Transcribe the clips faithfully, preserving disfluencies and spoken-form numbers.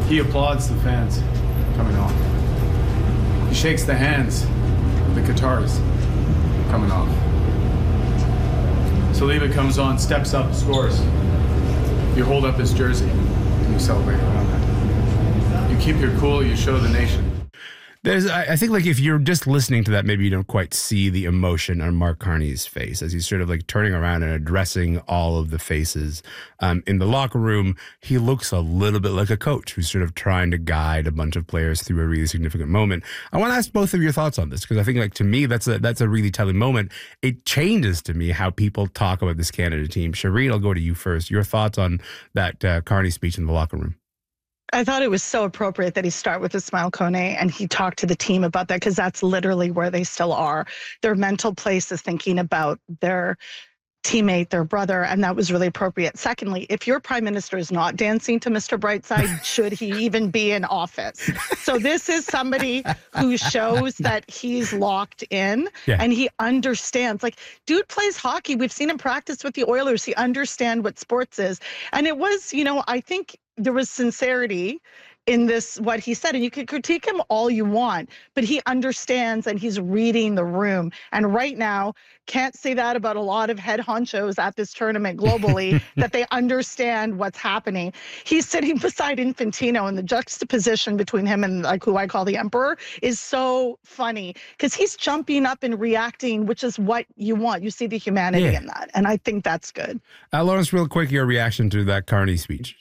He applauds the fans coming off. He shakes the hands of the Qataris coming off. Saliba comes on, steps up, scores. You hold up his jersey and you celebrate around that. You keep your cool, you show the nation. There's, I think, like if you're just listening to that, maybe you don't quite see the emotion on Mark Carney's face as he's sort of like turning around and addressing all of the faces um, in the locker room. He looks a little bit like a coach who's sort of trying to guide a bunch of players through a really significant moment. I want to ask both of your thoughts on this because I think, like to me, that's a that's a really telling moment. It changes to me how people talk about this Canada team. Shireen, I'll go to you first. Your thoughts on that uh, Carney speech in the locker room? I thought it was so appropriate that he start with Ismail Kone and he talked to the team about that because that's literally where they still are. Their mental place is thinking about their teammate, their brother, and that was really appropriate. Secondly, if your prime minister is not dancing to Mister Brightside, should he even be in office? So this is somebody who shows that he's locked in yeah. and he understands. Like, dude plays hockey. We've seen him practice with the Oilers. He understands what sports is. And it was, you know, I think there was sincerity in this, what he said, and you can critique him all you want, but he understands and he's reading the room. And right now, can't say that about a lot of head honchos at this tournament globally, that they understand what's happening. He's sitting beside Infantino, and the juxtaposition between him and like who I call the emperor is so funny because he's jumping up and reacting, which is what you want. You see the humanity yeah. in that, and I think that's good. Uh, Lawrence, real quick, your reaction to that Carney speech.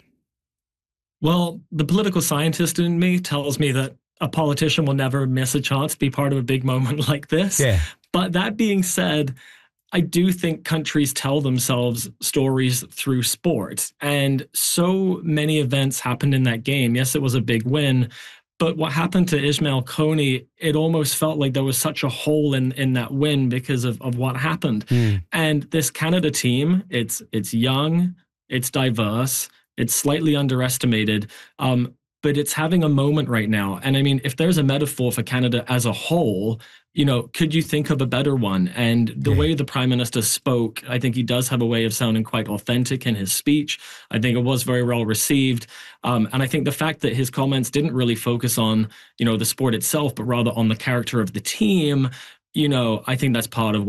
Well, the political scientist in me tells me that a politician will never miss a chance to be part of a big moment like this. Yeah. But that being said, I do think countries tell themselves stories through sport. And so many events happened in that game. Yes, it was a big win. But what happened to Ismail Kone, it almost felt like there was such a hole in, in that win because of, of what happened. Mm. And this Canada team, it's it's young, it's diverse, it's slightly underestimated, um, but it's having a moment right now. And I mean, if there's a metaphor for Canada as a whole, you know, could you think of a better one? And the yeah. way the Prime Minister spoke, I think he does have a way of sounding quite authentic in his speech. I think it was very well received. Um, and I think the fact that his comments didn't really focus on, you know, the sport itself, but rather on the character of the team, you know, I think that's part of why